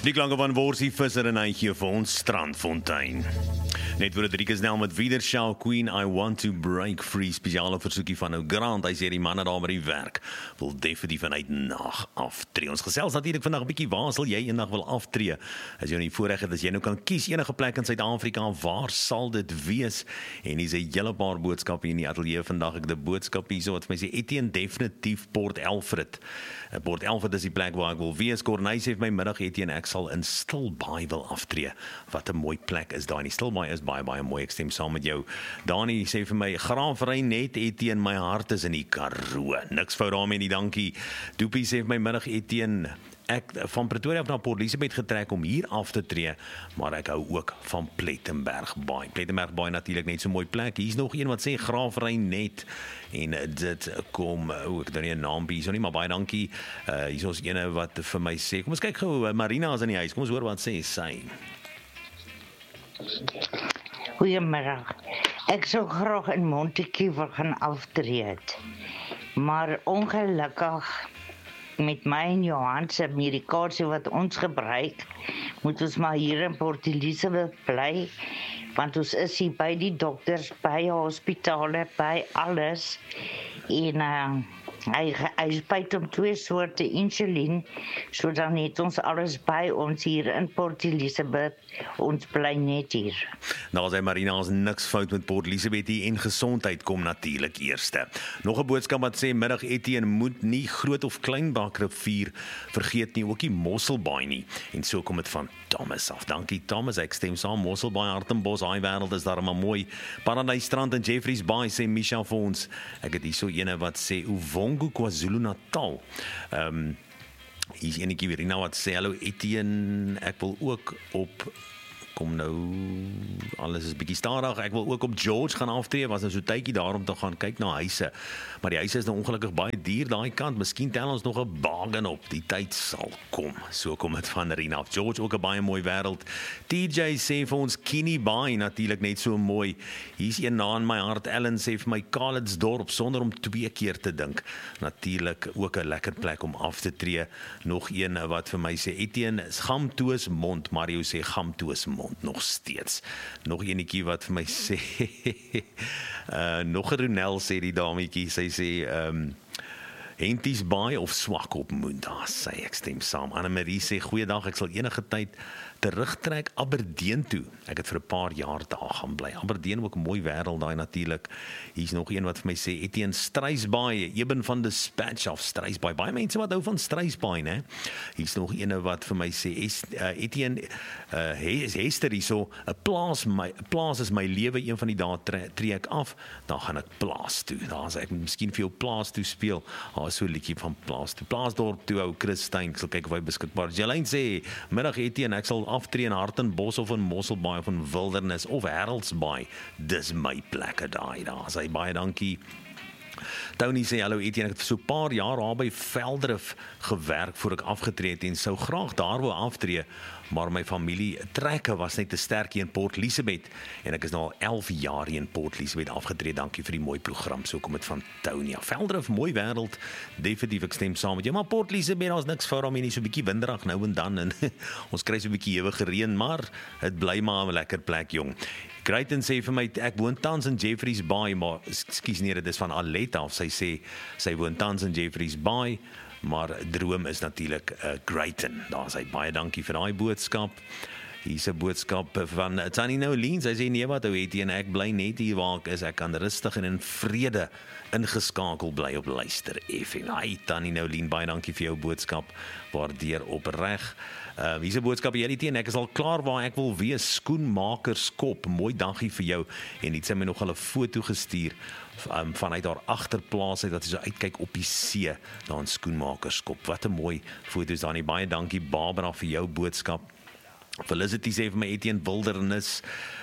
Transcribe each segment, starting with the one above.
Die klanke van Worsie Visser en Eintjie vir ons Strandfontein. Net voor Rodriguez nou met Wiederschau Queen, I Want to Break Free, speciale versoekie van nou Grant. Hy sê die manne daar met die werk wil definitief vanuit nag aftree. Ons gesels natuurlik vandag 'n bietjie, waar sal jy eendag wil aftree? As jy nie voorreg het, as jy nou kan kies enige plek in Suid-Afrika, waar sal dit wees? En hier's 'n hele paar boodskappe hier in die ateljee vandag. Ek het 'n boodskap hierso wat vir my sê Etienne definitief Port Alfred. Port Alfred is die plek waar ek wil wees. Corneille sê vir my middag Etienne, ek sal in Stilbaai wil aftree. Wat 'n mooi plek is daai. Die Stilbaai is baie mooi. Ek stem saam met jou. Dani sê vir my, Graafrein net Etienne, my hart is in die Karoo. Niks fout daarmee nie, dankie. Doopie sê vir my middag Etienne, ek van Pretoria af na Port Elizabeth getrek om hier af te tree, maar ek hou ook van Plettenberg Baai. Plettenberg Baai natuurlik net so 'n mooi plek. Hier's nog een wat sê Graafrein net. En dit kom, ek het nie 'n naam hier so nie, maar baie dankie. Hier is ons ene wat vir my sê, kom ons kyk gou, Marina is in die huis. Kom ons hoor wat sê sy. Goeiemiddag. Ek sou graag in Montetjie gaan aftree, maar ongelukkig met my en Johan se medikasie wat ons gebruik, moet ons maar hier in Port Elizabeth bly, want ons is hier by die dokters, by hospitale, by alles, en hy spuit om 2 soorte insulien, so dan het ons alles by ons hier in Port Elizabeth, ons bly net hier. Nou sê Marina, ons niks fout met Port Elizabeth hier en gesondheid kom natuurlik eerste. Nog 'n boodskap wat sê, middag Etienne, moet nie Groot of Kleinbakrivier vergeet nie, ook nie Mosselbaai nie. En so kom dit van Thomas af. Dankie Thomas, ek stem saam, Mosselbaai, Hartenbos, daai wêreld is daar maar mooi. Paradysstrand en Jeffreys Bay sê Misha vir ons. Ek het hierso ene wat sê Uvongo, KwaZulu-Natal. Hier is enetjie weer nou wat sê, hallo Etienne, ek wil ook op, kom nou, alles is bietjie stadig, ek wil ook op George gaan aftree, was nou so tydjie daar om te gaan kyk na huise, maar die huise is nou ongelukkig baie duur daai kant, miskien tel ons nog 'n bargain op, die tyd sal kom, so kom dit van Rina af. George ook 'n baie mooi wêreld. TJ sê vir ons Kinney Bay, natuurlik net so mooi, hier's een na in my hart, Ellen sê vir my Calitzdorp, sonder om 2 keer te dink, natuurlik ook 'n lekker plek om af te tree. Nog een wat vir my sê, Etienne, Gamtoosmond, Mario sê Gamtoosmond, nog steeds. Nog enetjie wat vir my sê, nog 'n Ronel sê die dametjie, sy sê, Henties Baai of Swakopmund, daar sê ek stem saam. Annemarie sê, goeiedag, ek sal enige tyd terugtrek Aberdeen toe. Ek het vir 'n paar jaar daar gaan bly. Aberdeen ook 'n mooi wêreld daai natuurlik. Hier's nog een wat vir my sê, Etienne, Struisbaai, Eben van Dispatch of Struisbaai. Baie mense wat hou van Struisbaai, né? Hier's nog een wat vir my sê, Etienne, Hester hierso, 'n plaas is my lewe, een van die dae tree ek af, dan gaan ek plaas toe. Daar sê ek miskien vir jou plaas toe speel. So 'n liedjie van plaas toe. Plaasdorp toe, ou Christyn, ek sal kyk of hy beskikbaar is. Jolyn sê, middag Etienne, ek sal aftree in Hartenbos of in Mosselbaai of in Wildernis of Heraldsbaai. Dis my plekke daai, daar sê baie dankie. Tony sê, hallo Etienne, ek het vir so 'n paar jaar daar by Veldrif gewerk voor ek afgetree het en sou graag daar wou aftree, maar my familie trekke was net te sterk hier in Port Elizabeth en ek is nou al 11 jaar hier in Port Elizabeth afgetree. Dankie vir die mooi program. So kom dit van Tony. Veldrif, mooi wêreld. Definitief ek stem saam met jou. Maar Port Elizabeth, daar's niks fout daarmee nie, so 'n bietjie winderig nou en dan en ons kry so 'n bietjie ewige reën, maar dit bly maar 'n lekker plek, jong. Greyton sê vir my, ek woon tans in Jeffreys Bay, maar ekskuus nee, dit is van Aletta af. Sy sê sy woon tans in Jeffreys Bay, maar droom is natuurlik Greyton. Daar sê baie dankie vir daai boodskap. Hier's 'n boodskap van Tannie Nolien. Sy sê nee, wat ou Etienne, ek bly net hier waar ek is. Ek kan rustig en in vrede ingeskakel bly op Luister FM. Hi Tannie Nolien, baie dankie vir jou boodskap. Waardeer opreg. Hier's 'n boodskap hier Etienne, ek is al klaar waar ek wil wees. Skoenmakerskop, mooi dankie vir jou. En dit sê my nog 'n foto gestuur vanuit haar agterplaas uit dat sy so uitkyk op die see daar in Skoenmakerskop. Wat 'n mooi foto's daar nie. Baie dankie Barbara vir jou boodskap. Felicity sê vir my Etienne Wildernis,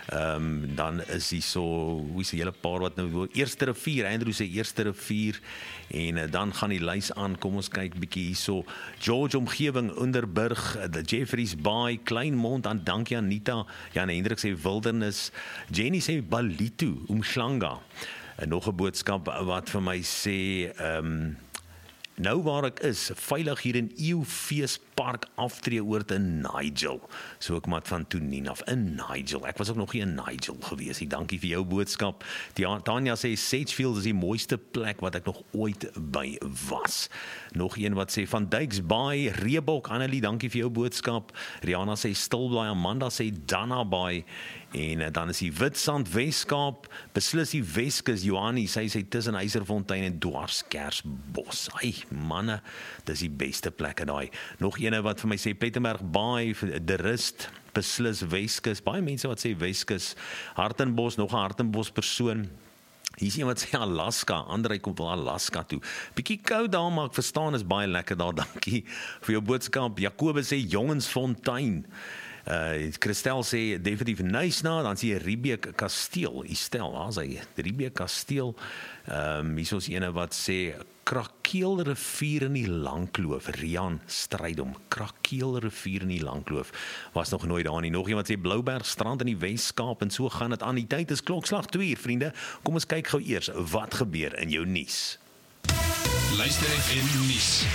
dan is hy so, hoe is die hele paar wat nou, Eerste Rivier, Andrew sê Eerste Rivier, en dan gaan die lys aan, kom ons kyk bietjie hierso, George omgewing, Onderburg, Jeffreys Bay, Kleinmond, aan dankie Anita, Jan Hendrik sê Wildernis, Jenny sê Balitu, Umhlanga, en nog 'n boodskap wat vir my sê, nou waar ek is, veilig hier in Eeufees Park aftreeoord in Nigel. So ek maar van Toenien af in Nigel. Ek was ook nog nie in Nigel gewees nie. Dankie vir jou boodskap. Tanya sê Sedgefield is die mooiste plek wat ek nog ooit by was. Nog een wat sê Van Dykes Baai, Reebok, Annelie, dankie vir jou boodskap. Rihanna sê Stilbaai, Amanda sê Dana Baai. En dan is die Witstrand Weskaap, beslis die Weskus, Johannie, sy sê tussen Eiserfontein en Dwarskersbos. Ai, manne, dis die beste plekke daai. Nog ene wat vir my sê Plettenberg Baai, De Rust, beslis Weskus. Baie mense wat sê Weskus, Hartenbos, nog 'n Hartenbos persoon. Hier is een wat sê Alaska, Andrei kom wel Alaska toe. Bietjie koud daar, maar ek verstaan is baie lekker daar. Dankie vir jou boodskap. Jacobus sê Jongensfontein. Christel sê definitief Nysna, dan sê jy Riebeek Kasteel, Estel, daar sê Riebeek Kasteel. Hier is ons ene wat sê Krakeel rivier in die Langkloof, Rian Strydom, Krakeel rivier in die Langkloof, was nog nooit daar nie. Nog iemand sê Blouberg strand in die Weskaap, en so gaan dit aan. Die tyd is klokslag 2:00, vriende. Kom ons kyk gou eers wat gebeur in jou nuus. Luister FM nuus.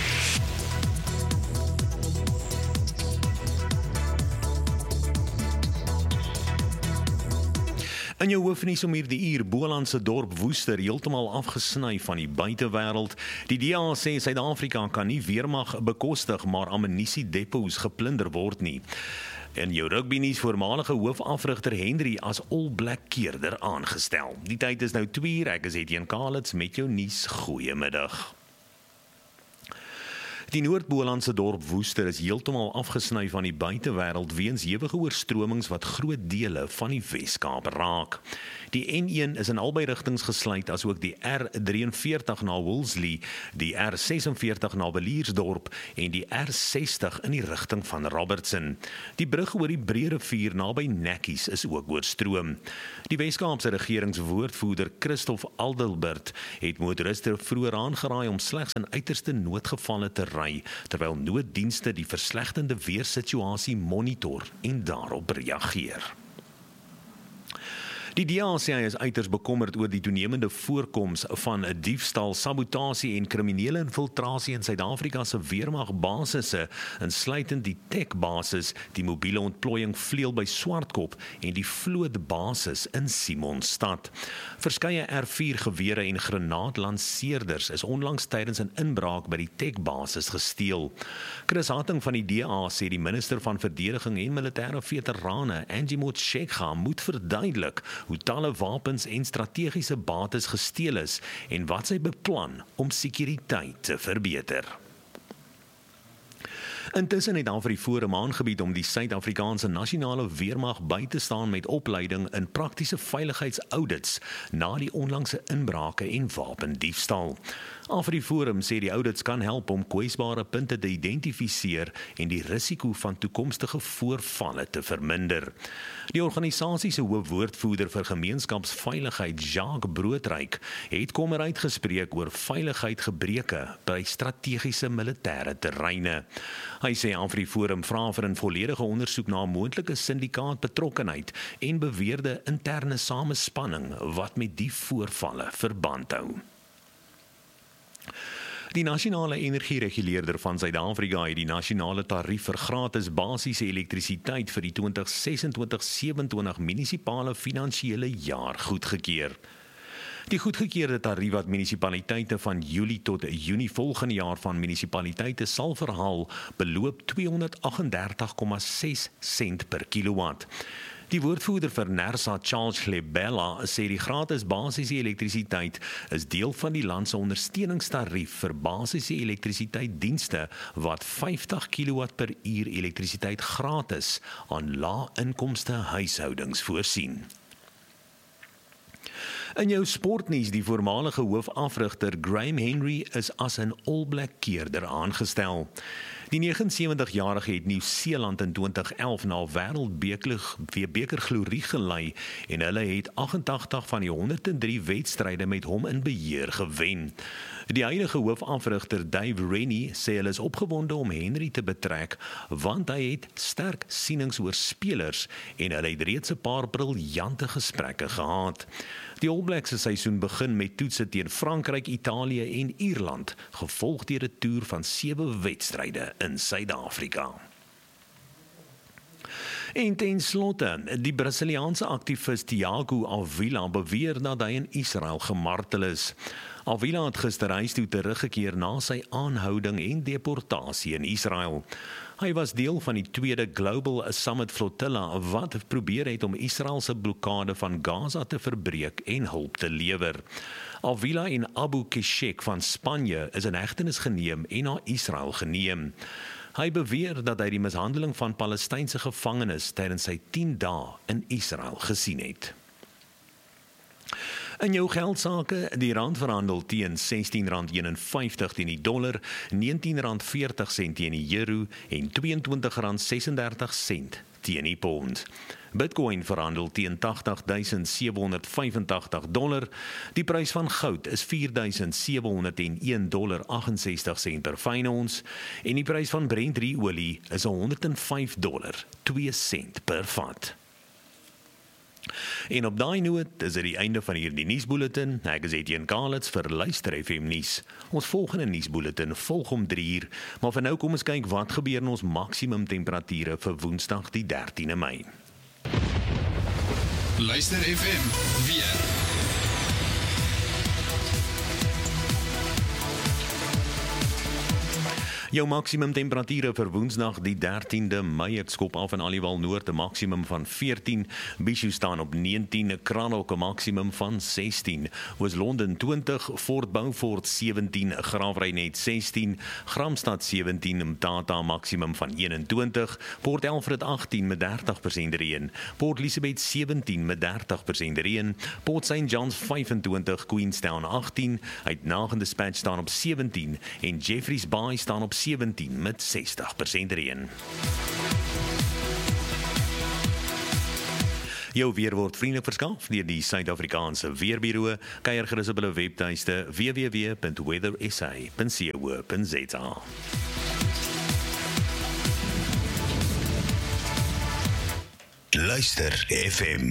In jou hoofnuus om hierdie uur, Bolandse dorp Woester heeltemal afgesny van die buitewêreld. Die DA sê Suid-Afrika kan nie weermag bekostig, maar ammunisiedepots geplunder word nie. In jou rugbynuus, voormalige hoofafrigter Henry as All Black keerder aangestel. Die tyd is nou 2:00, ek is Etienne Kalitz met jou nuus. Goeiemiddag. Die Noord-Bolandse dorp Woester is heeltemal afgesny van die buitewêreld weens ewige oorstromings wat groot dele van die Weskaap raak. Die N1 is in albei rigtings gesluit, asook die R43 na Wolseley, die R46 na Williersdorp en die R60 in die rigting van Robertson. Die brug oor die Breë rivier naby Nekkies is ook oorstroom. Die Weskaapse regeringswoordvoerder Christoph Aldelbert het motoriste vroeër aangeraai om slegs in uiterste noodgevalle te ry, terwyl nooddienste die verslegtende weersituasie monitor en daarop reageer. Die DA sê hy is uiters bekommerd oor die toenemende voorkoms van diefstal, sabotasie en kriminele infiltrasie in Suid-Afrika se weermagbasisse, insluitend die Tech-basis, die mobiele ontplooiing vleuel by Swartkop en die Vlootbasis in Simonstad. Verskeie R4 gewere en granaatlanseerders is onlangs tydens 'n inbraak by die Tech-basis gesteel. Chris Hatting van die DA sê die minister van Verdediging en Militêre Veterane, Angie Motshekga, moet verduidelik hoe talle wapens en strategiese bates gesteel is en wat sy beplan om sekuriteit te verbeter. Intussen het AfriForum aangebied om die Suid-Afrikaanse nasionale weermag by te staan met opleiding in praktiese veiligheidsaudits na die onlangse inbrake en wapendiefstal. AfriForum sê die audits kan help om kwesbare punte te identifiseer en die risiko van toekomstige voorvalle te verminder. Die organisasie se hoofwoordvoerder vir gemeenskapsveiligheid, Jacques Broodryk, het kommer uitgespreek oor veiligheidsgebreke by strategiese militêre terreine. Hy sê AfriForum vra vir 'n volledige ondersoek na 'n moontlike syndikaatbetrokkenheid en beweerde interne samespanning wat met die voorvalle verband hou. Die nasionale energiereguleerder van Suid-Afrika het die nasionale tarief vir gratis basiese elektrisiteit vir die 2026-27 munisipale finansiële jaar goedgekeur. Die goedgekeurde tarief wat munisipaliteite van Julie tot Junie volgende jaar van munisipaliteite sal verhaal, beloop 238,6 sent per kilowatt. Die woordvoerder vir NERSA, Charles Lebella, sê die gratis basiese elektrisiteit is deel van die land se ondersteuningstarief vir basiese elektrisiteitsdienste wat 50 kW per uur elektrisiteit gratis aan lae-inkomste huishoudings voorsien. In jou sportnuus, die voormalige hoofafrigter Graham Henry is as 'n All Black keerder aangestel. Die 79-jarige het Nieu-Seeland in 2011 na wêreldbeker glorie gelei en hulle het 88 van die 103 wedstryde met hom in beheer gewen. Die huidige hoofafrigter Dave Rennie sê hulle is opgewonde om Henry te betrek, want hy het sterk sienings oor spelers en hulle het reeds 'n paar briljante gesprekke gehad. Die All Blacks se seisoen begin met toetse teen Frankryk, Italië en Ierland, gevolg deur 'n toer van 7 wedstryde in Suid-Afrika. En ten slotte, die Braziliaanse aktivis Thiago Avila beweer dat hy in Israel gemartel is. Avila het gister huis toe teruggekeer na sy aanhouding en deportasie in Israel. Hy was deel van die tweede Global Summit Flotilla wat probeer het om Israel se blokkade van Gaza te verbreek en hulp te lewer. Avila en Abu Kishek van Spanje is in hegtenis geneem en na Israel geneem. Hy beweer dat hy die mishandeling van Palestynse gevangenes tydens sy 10 dae in Israel gesien het. In jou geldsake, die rand verhandel teen R16.51 teen die dollar, R19.40 teen die euro en R22.36 teen die pond. Bitcoin verhandel teen $80,785. Die prys van goud is $4,701.68 per fyn ons en die prys van Brent olie is $105.02 per vat. En op daai noot is dit die einde van hierdie nuusbulletin. Ek is Etienne Kalitz vir Luister FM nuus. Ons volgende nuusbulletin volg om 3:00, maar vir nou kom ons kyk wat gebeur in ons maksimum temperature vir Woensdag die 13de Mei. Luister FM weer. Jou maksimum temperature vir Woensdag die 13de Mei, ek skop af in Aliwal Noord 'n maksimum van 14, Bishu staan op 19, Kranok 'n maksimum van 16, Oos-London 20, Fort Beaufort 17, Graafrenet 16, Gramstad 17, Mthatha maksimum van 21, Port Elfrid 18 met 30% reën, Port Elizabeth 17 met 30% reën, Port St. John's 25, Queenstown 18, Uitnagende Dispatch staan op 17 en Jeffreys Bay staan op 17 met 60% reën. Jou weer word vriendelik verskaf deur die Suid-Afrikaanse Weerbureau. Kyk gerus op hulle webtuiste www.weathersa.co.za. Luister FM.